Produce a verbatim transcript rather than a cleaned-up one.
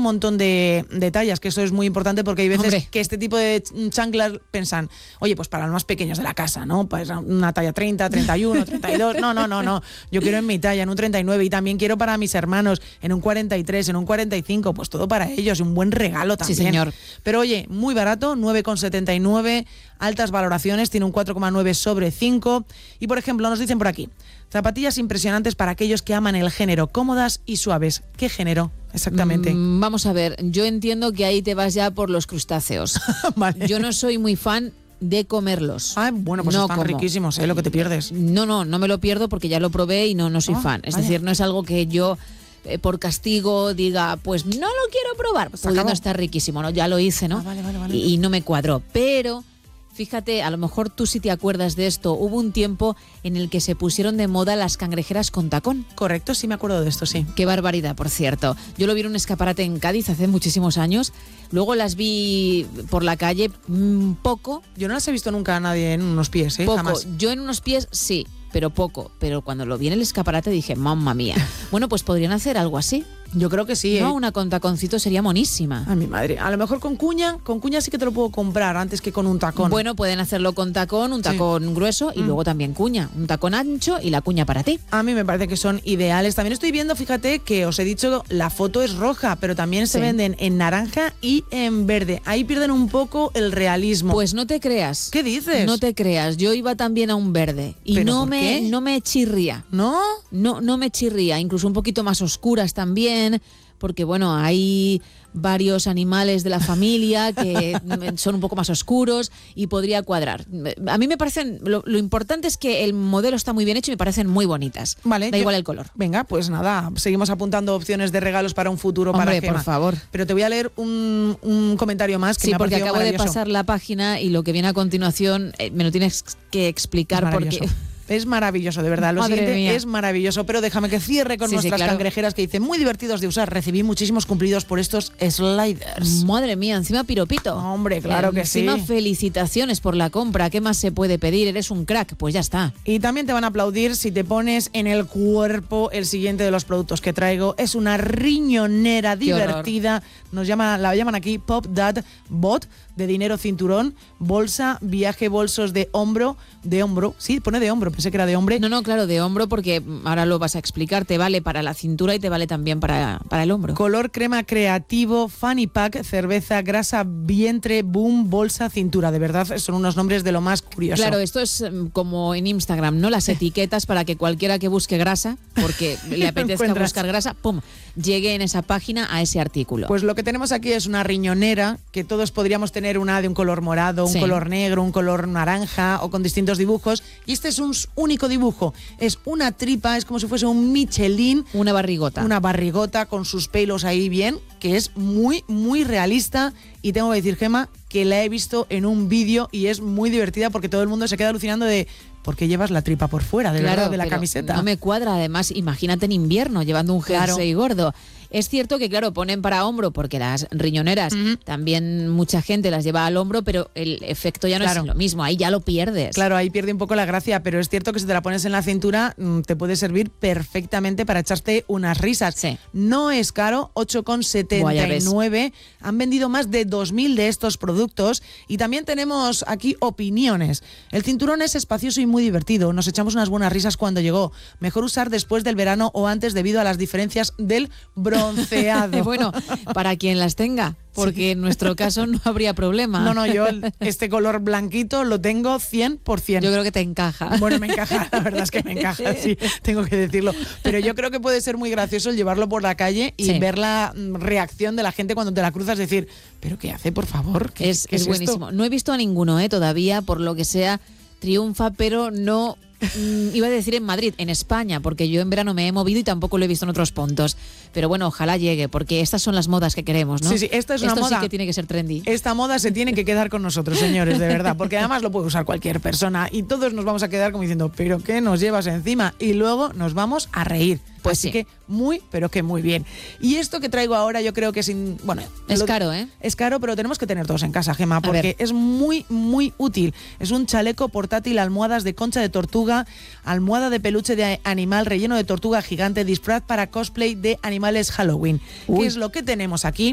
montón de, de tallas, que eso es muy importante porque hay veces Hombre. que este tipo de chanclas pensan, oye, pues para los más pequeños de la casa, ¿no? Pues una talla treinta, treinta y uno, treinta y dos. No, no, no, no. Yo quiero en mi talla, en un treinta y nueve, y también quiero para mis hermanos en un cuarenta y tres, en un cuarenta y cinco, pues todo para ellos, un buen regalo también. Sí, señor. Pero oye, muy barato, nueve con setenta y nueve, altas valoraciones, tiene un cuatro coma nueve sobre cinco. Y por ejemplo, nos dicen por aquí, zapatillas impresionantes para aquellos que aman el género, cómodas y suaves. ¿Qué género exactamente? Mm, vamos a ver, yo entiendo que ahí te vas ya por los crustáceos. Vale. Yo no soy muy fan de comerlos. Ah, bueno, pues no están como. riquísimos, ¿eh? Lo que te pierdes. No, no, no me lo pierdo porque ya lo probé y no, no soy Ah, fan. Es vaya. decir, no es algo que yo eh, por castigo diga, pues no lo quiero probar, Pues pudiendo acabó. estar riquísimo, ¿no? Ya lo hice, ¿no? Ah, vale, vale, vale. Y, y no me cuadró. Pero fíjate, a lo mejor tú sí te acuerdas de esto. Hubo un tiempo en el que se pusieron de moda las cangrejeras con tacón. Correcto, sí me acuerdo de esto, sí. Qué barbaridad, por cierto. Yo lo vi en un escaparate en Cádiz hace muchísimos años. Luego las vi por la calle mmm, poco. Yo no las he visto nunca a nadie en unos pies, ¿eh? Poco. Jamás. Yo en unos pies sí, pero poco. Pero cuando lo vi en el escaparate dije, mamma mía. Bueno, pues podrían hacer algo así. Yo creo que sí, ¿eh? No, una con taconcito sería monísima. A mi madre. A lo mejor con cuña, con cuña sí que te lo puedo comprar antes que con un tacón. Bueno, pueden hacerlo con tacón, un Sí. tacón grueso y Mm. luego también cuña. Un tacón ancho y la cuña para ti. A mí me parece que son ideales. También estoy viendo, fíjate, que os he dicho, la foto es roja, pero también se Sí. venden en naranja y en verde. Ahí pierden un poco el realismo. Pues no te creas. ¿Qué dices? No te creas. Yo iba también a un verde y ¿Pero no por me, qué? no me chirría. ¿No? No, no me chirría, incluso un poquito más oscuras también, porque bueno, hay varios animales de la familia que son un poco más oscuros y podría cuadrar. A mí me parecen, lo, lo importante es que el modelo está muy bien hecho y me parecen muy bonitas. Vale. Da yo- igual el color. Venga, pues nada, seguimos apuntando opciones de regalos para un futuro para Hombre, Gema. por favor. Pero te voy a leer un, un comentario más que Sí, me ha porque parecido acabo de maravilloso. pasar la página y lo que viene a continuación eh, me lo tienes que explicar Es porque... maravilloso. Es maravilloso, de verdad. Lo Madre siguiente mía. es maravilloso, pero déjame que cierre con Sí, sí, nuestras claro. cangrejeras que dice muy divertidos de usar. Recibí muchísimos cumplidos por estos sliders. Madre mía, encima piropito. Hombre, claro que sí. Encima felicitaciones por la compra. ¿Qué más se puede pedir? Eres un crack. Pues ya está. Y también te van a aplaudir si te pones en el cuerpo el siguiente de los productos que traigo. Es una riñonera Qué horror. divertida. Nos llama, la llaman aquí Pop Dad Bot, de dinero cinturón, bolsa, viaje, bolsos de hombro, de hombro. Sí, pone de hombro, pensé que era de hombre. No, no, claro, de hombro, porque ahora lo vas a explicar. Te vale para la cintura y te vale también para, para el hombro. Color crema creativo, fanny pack, cerveza, grasa, vientre, boom, bolsa, cintura. De verdad, son unos nombres de lo más curioso. Claro, esto es mm, como en Instagram, ¿no? Las etiquetas para que cualquiera que busque grasa, porque le apetezca Encuentras. buscar grasa, ¡pum!, llegue en esa página a ese artículo. Pues lo que tenemos aquí es una riñonera, que todos podríamos tener una de un color morado, un Sí. color negro, un color naranja o con distintos dibujos. Y este es un s- único dibujo. Es una tripa, es como si fuese un Michelin, Una barrigota. una barrigota con sus pelos ahí bien, que es muy, muy realista. Y tengo que decir, Gema, que la he visto en un vídeo y es muy divertida porque todo el mundo se queda alucinando de ¿por qué llevas la tripa por fuera, de Claro, verdad, de la pero camiseta? No me cuadra, además, imagínate en invierno llevando un Claro. jersey gordo. Es cierto que, claro, ponen para hombro porque las riñoneras Ujú. también mucha gente las lleva al hombro, pero el efecto ya no Claro. es lo mismo, ahí ya lo pierdes. Claro, ahí pierde un poco la gracia, pero es cierto que si te la pones en la cintura mm, te puede servir perfectamente para echarte unas risas. Sí. No es caro, ocho con Buah, setenta ya y ves. nueve. Han vendido más de dos mil de estos productos y también tenemos aquí opiniones. El cinturón es espacioso y muy divertido. Nos echamos unas buenas risas cuando llegó. Mejor usar después del verano o antes debido a las diferencias del bronceado. Bueno, para quien las tenga, porque en nuestro caso no habría problema. No, no, yo el- este color blanquito lo tengo cien por ciento. Yo creo que te encaja. Bueno, me encaja, la verdad es que me encaja, sí, tengo que decirlo. Pero yo creo que puede ser muy gracioso el llevarlo por la calle y Sí. ver la mm, reacción de la gente cuando te la cruzas, decir, ¿pero qué hace, por favor? ¿Qué, Es, qué es esto? buenísimo. No he visto a ninguno, ¿eh? Todavía, por lo que sea, triunfa, pero no... mm, iba a decir en Madrid, en España, porque yo en verano me he movido y tampoco lo he visto en otros puntos. Pero bueno, ojalá llegue, porque estas son las modas que queremos, ¿no? Sí, sí, esta es una Esto moda. sí que tiene que ser trendy. Esta moda se tiene que quedar con nosotros, señores, de verdad, porque además lo puede usar cualquier persona y todos nos vamos a quedar como diciendo, ¿pero qué nos llevas encima? Y luego nos vamos a reír. Pues Así sí. que muy, pero que muy bien. Y esto que traigo ahora yo creo que es... in- bueno, Es lo- caro, ¿eh? Es caro, pero tenemos que tener todos en casa, Gema, porque ver. es muy, muy útil. Es un chaleco portátil, almohadas de concha de tortuga, almohada de peluche de animal relleno de tortuga gigante, disfraz para cosplay de animales Halloween. Uy. ¿Qué es lo que tenemos aquí?